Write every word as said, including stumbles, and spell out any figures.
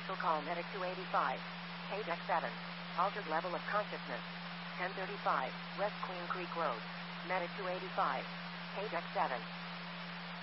Special call medic two eighty-five. K deck seven. Altered level of consciousness. ten thirty-five, West Queen Creek Road. Medic two eighty-five. K deck seven.